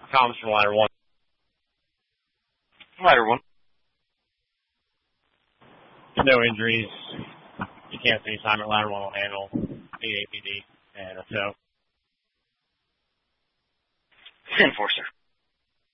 Thomas from Ladder 1. Ladder 1. No injuries. You can't see assignment. Ladder 1 will handle the APD and so. 10-4, sir.